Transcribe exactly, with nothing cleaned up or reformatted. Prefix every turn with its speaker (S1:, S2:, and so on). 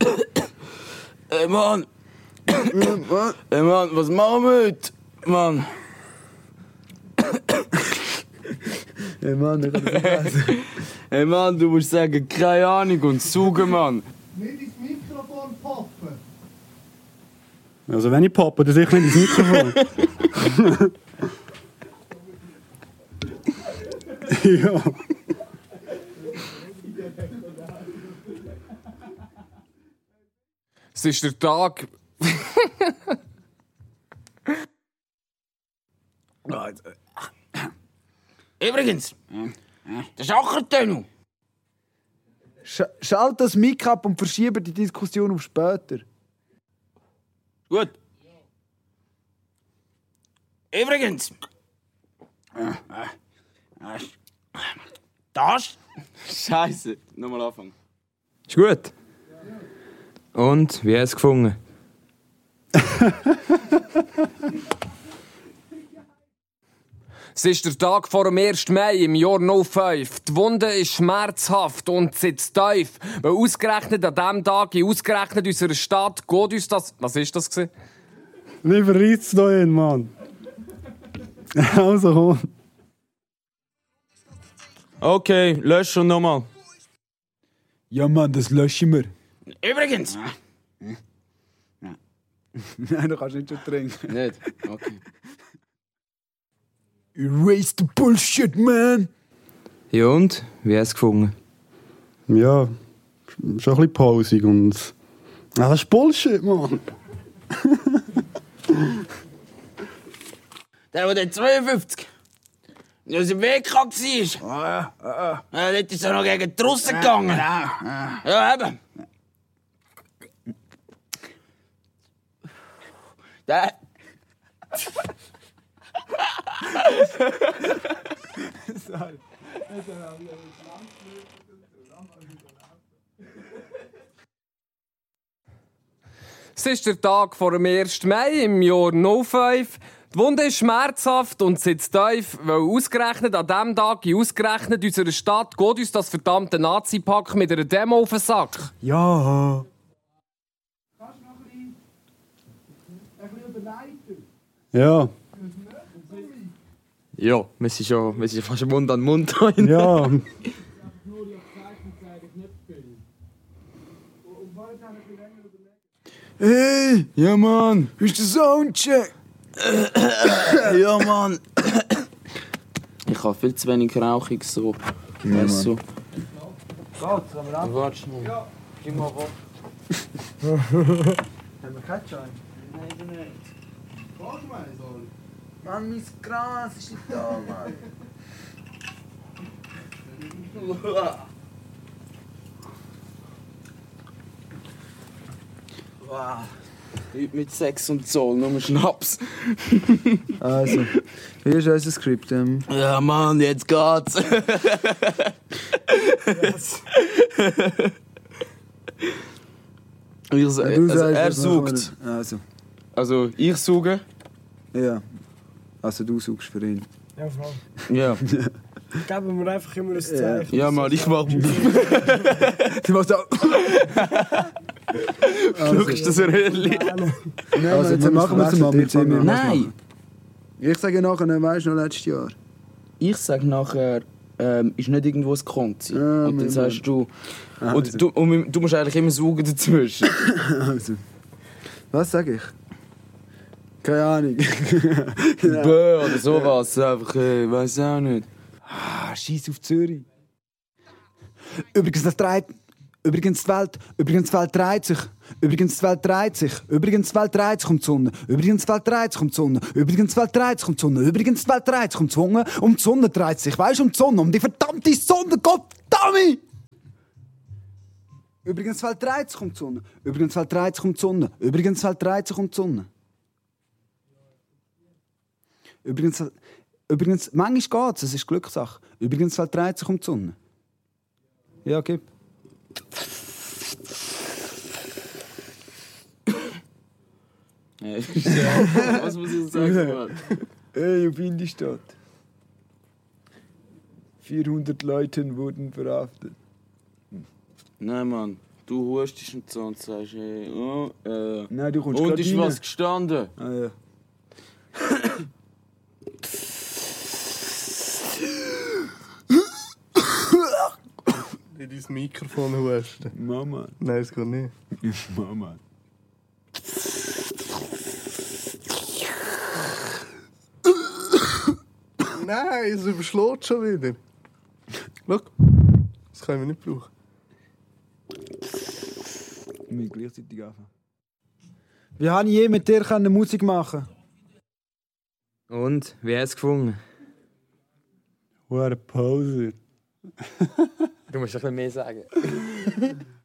S1: Ey, Mann! Ey, Mann, was machen wir heute? Mann!
S2: Ey, Mann, ich kann das nicht lesen.
S1: Ey, Mann, du musst sagen, keine Ahnung und saugen, Mann!
S3: Nicht ins Mikrofon poppen!
S2: Also wenn ich poppe, dann sicher nicht ins Mikrofon. Ja.
S1: Es ist der Tag... Übrigens, der Schachertunnel.
S2: Sch schalt das Mikro ab und verschiebe die Diskussion auf später.
S1: Gut. Übrigens. Das? Scheiße. Nochmal anfangen.
S4: Ist gut. Und, wie hast du es gefunden?
S1: Es ist der Tag vor dem ersten Mai im Jahr null fünf. Die Wunde ist schmerzhaft und sitzt tief. Weil ausgerechnet an diesem Tag, in ausgerechnet unserer Stadt, geht uns das... Was ist das gewesen?
S2: Lieber reizt da hin, Mann. Also komm.
S4: Okay, lösch und nochmal.
S2: Ja, Mann, das löschen wir.
S1: Übrigens.
S2: Nein, du kannst nicht schon trinken.
S1: Nicht? Okay.
S2: Erase the bullshit, man!
S4: Ja und, wie hast du es gefunden?
S2: Ja, schon ein bisschen pausig und... Ah, das ist Bullshit, Mann!
S1: Der, der der zweiundfünfzig. Der aus dem Weg war. Ja, ja, ja. Dort ist er noch gegen die Russen gegangen. Ja, ja. Eben. Der...
S2: Sorry.
S1: Es ist der Tag vor dem ersten Mai im Jahr null fünf. Die Wunde ist schmerzhaft und sitzt tief, weil ausgerechnet an diesem Tag, in ausgerechnet unserer Stadt, geht uns das verdammte Nazi-Pack mit einer Demo auf den Sack.
S2: Ja.
S3: Kannst du noch ein bisschen, ein bisschen überleiten?
S2: Ja.
S4: Ja, wir sind schon, wir sind fast Mund an Mund rein.
S2: Ja.
S3: Nur die Abzeichen zeige ich nicht viel. Und bald haben wir ein bisschen länger überlegt.
S2: Hey,
S1: Ja, Mann.
S2: ist der Soundcheck?
S1: Ja, Mann. Ich habe viel zu wenig Rauchig so.
S2: Ja,
S1: Weißt du?
S3: Geht's, kann man ab?
S1: Warte schnell.
S3: Ja.
S1: Gib mal was.
S2: Haben wir keinen Schein?
S3: Nein, nicht. Brauchst du meinen, soll?
S2: Mann, mein Gras ist nicht da, Mann.
S1: Wow. Leute mit Sex und Zoll, nur Schnaps.
S2: Also, wie ist unser Skript? Ähm,
S1: Ja, Mann, jetzt geht's. Ich, also,
S2: du sagst,
S1: er
S2: das
S1: sucht.
S2: machen wir- Also,
S1: Also, ich suche.
S2: ja. Also, du suchst für ihn.
S3: Ja, Frau.
S1: Ja.
S3: Geben wir einfach immer ein Zeichen.
S1: Ja, Mann, ich mach.
S2: Du machst auch.
S1: Schau, ist das Röhrli?
S2: Also, jetzt machen wir es mal mit ihm.
S1: Nein!
S2: Ich sage nachher, weißt du noch, letztes Jahr.
S1: Ich sag nachher, ähm, ist nicht irgendwo ein Konzi.
S2: Ja,
S1: und dann
S2: wir-
S1: sagst du.
S2: Ah,
S1: Und
S2: also.
S1: du, und du musst eigentlich immer suchen dazwischen.
S2: Also. Was sage ich? Keine Ahnung.
S1: Bö oder sowas. Einfach, äh, weiß auch nicht.
S2: Ah, Scheiß auf Zürich. Übrigens, das dreht. Übrigens die Welt, übrigens die Welt dreht sich. Übrigens die Welt dreht sich. Übrigens die Welt dreht sich um die Sonne. Übrigens die Welt dreht sich um die Sonne. Übrigens die Welt dreht sich um die Sonne. Übrigens die Welt dreht sich um die Sonne. Um die Sonne dreht sich. Weißt du, um die Sonne. Um die verdammte Sonne. Goddammit! Übrigens die Welt dreht sich um die Sonne. Übrigens die Welt dreht sich um die Sonne. Übrigens die Welt dreht sich um die Sonne. Übrigens, übrigens manchmal geht es, es ist Glückssache. Übrigens die Welt dreht sich um die Sonne. Ja, gib.
S1: Ja, was muss ich sagen, Mann?
S2: Hey, auf Indistadt. vierhundert Leute wurden verhaftet.
S1: Nein, Mann.
S5: du hustest und so und sagst, hey, oh, äh,
S2: Nein, du kommst
S5: und
S2: grad
S5: ist
S2: rein.
S5: was gestanden?
S2: Ah, ja.
S6: In dein Mikrofon husten.
S2: Mama.
S6: Nein, das geht nicht.
S2: Mama.
S6: Nein, es überschlägt schon wieder. Schau, das können wir nicht brauchen.
S2: Wir müssen gleichzeitig anfangen. Wie habe ich je mit dir können Musik machen?
S4: Und? Wie hast du es gefunden?
S2: What a poser.
S4: Du musst ein bisschen mehr sagen.